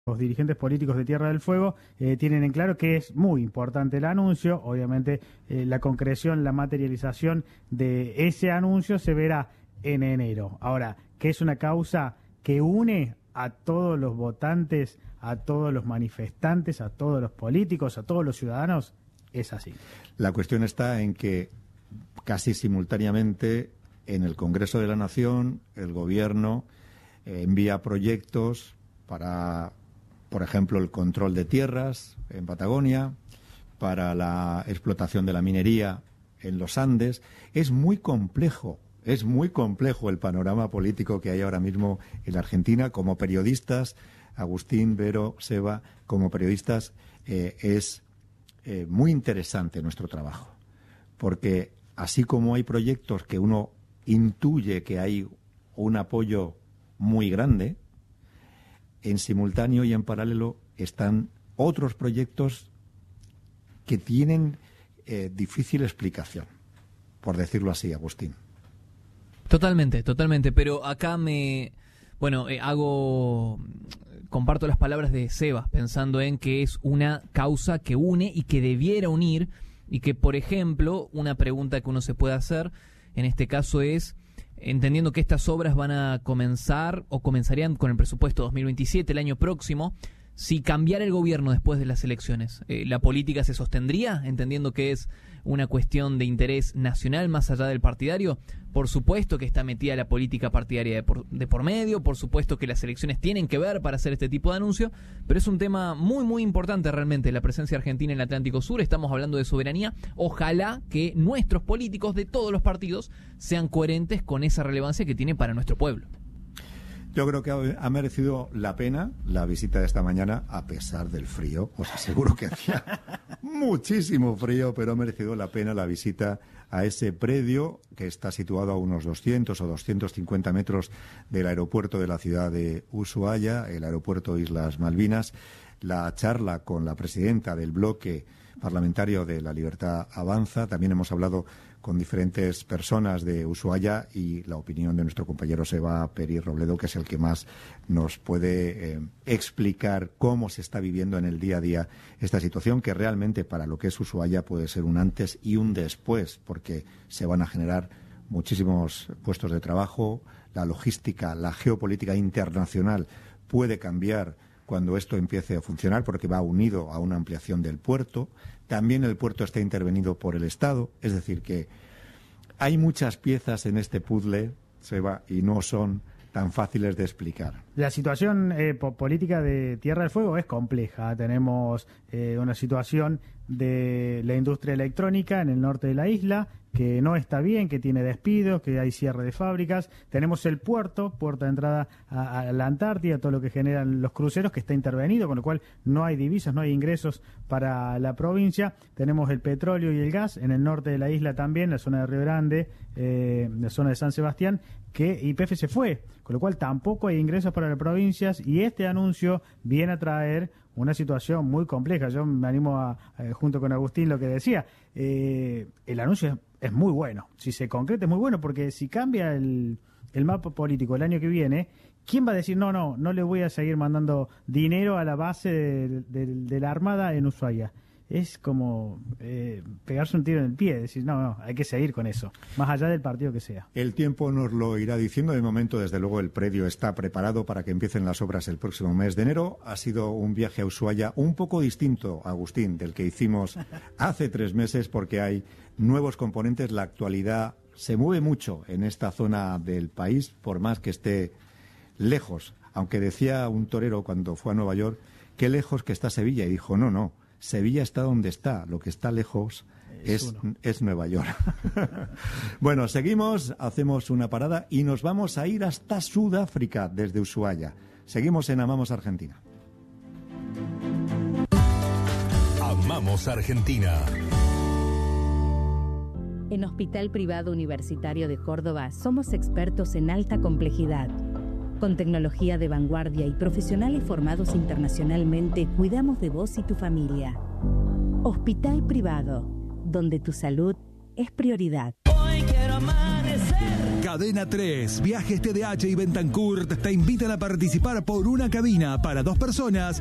Los dirigentes políticos de Tierra del Fuego tienen en claro que es muy importante el anuncio. Obviamente la concreción, la materialización de ese anuncio se verá en enero. Ahora, que es una causa que une a todos los votantes, a todos los manifestantes, a todos los políticos, a todos los ciudadanos, es así. La cuestión está en que casi simultáneamente en el Congreso de la Nación el Gobierno envía proyectos para, por ejemplo, el control de tierras en Patagonia, para la explotación de la minería en los Andes. Es muy complejo el panorama político que hay ahora mismo en la Argentina. Como periodistas, Agustín, Vero, Seba, como periodistas es muy interesante nuestro trabajo, porque así como hay proyectos que uno intuye que hay un apoyo muy grande, en simultáneo y en paralelo están otros proyectos que tienen difícil explicación, por decirlo así, Agustín. Totalmente, pero acá comparto las palabras de Sebas, pensando en que es una causa que une y que debiera unir, y que, por ejemplo, una pregunta que uno se puede hacer en este caso es, entendiendo que estas obras van a comenzar o comenzarían con el presupuesto 2027, el año próximo, si cambiara el gobierno después de las elecciones, ¿la política se sostendría, entendiendo que es una cuestión de interés nacional más allá del partidario? Por supuesto que está metida la política partidaria de por medio, por supuesto que las elecciones tienen que ver para hacer este tipo de anuncio, pero es un tema muy, muy importante realmente la presencia argentina en el Atlántico Sur. Estamos hablando de soberanía. Ojalá que nuestros políticos de todos los partidos sean coherentes con esa relevancia que tiene para nuestro pueblo. Yo creo que ha merecido la pena la visita de esta mañana, a pesar del frío. Os aseguro que hacía muchísimo frío, pero ha merecido la pena la visita a ese predio que está situado a unos 200 o 250 metros del aeropuerto de la ciudad de Ushuaia, el aeropuerto Islas Malvinas. La charla con la presidenta del bloque parlamentario de La Libertad Avanza. También hemos hablado con diferentes personas de Ushuaia y la opinión de nuestro compañero Seba Peri Robledo, que es el que más nos puede explicar cómo se está viviendo en el día a día esta situación, que realmente para lo que es Ushuaia puede ser un antes y un después, porque se van a generar muchísimos puestos de trabajo, la logística, la geopolítica internacional puede cambiar cuando esto empiece a funcionar, porque va unido a una ampliación del puerto. También el puerto está intervenido por el Estado, es decir, que hay muchas piezas en este puzzle, Seba, y no son tan fáciles de explicar. La situación política de Tierra del Fuego es compleja. Tenemos una situación de la industria electrónica en el norte de la isla, que no está bien, que tiene despidos, que hay cierre de fábricas. Tenemos el puerto de entrada a la Antártida, todo lo que generan los cruceros, que está intervenido, con lo cual no hay divisas, no hay ingresos para la provincia. Tenemos el petróleo y el gas en el norte de la isla también, la zona de Río Grande, la zona de San Sebastián, que YPF se fue, con lo cual tampoco hay ingresos para las provincias, y este anuncio viene a traer una situación muy compleja. Yo me animo junto con Agustín, lo que decía, el anuncio es muy bueno, si se concreta es muy bueno, porque si cambia el mapa político el año que viene, ¿quién va a decir no le voy a seguir mandando dinero a la base de la Armada en Ushuaia? Es como pegarse un tiro en el pie, decir no, hay que seguir con eso, más allá del partido que sea. El tiempo nos lo irá diciendo. De momento, desde luego, el predio está preparado para que empiecen las obras el próximo mes de enero. Ha sido un viaje a Ushuaia un poco distinto, Agustín, del que hicimos hace 3 meses, porque hay nuevos componentes. La actualidad se mueve mucho en esta zona del país, por más que esté lejos. Aunque decía un torero cuando fue a Nueva York, qué lejos que está Sevilla, y dijo no, Sevilla está donde está, lo que está lejos es Nueva York. Bueno, seguimos, hacemos una parada y nos vamos a ir hasta Sudáfrica desde Ushuaia. Seguimos en Amamos Argentina. Amamos Argentina. En Hospital Privado Universitario de Córdoba somos expertos en alta complejidad. Con tecnología de vanguardia y profesionales formados internacionalmente, cuidamos de vos y tu familia. Hospital Privado, donde tu salud es prioridad. Hoy quiero Cadena 3, Viajes TDH y Bentancourt te invitan a participar por una cabina para 2 personas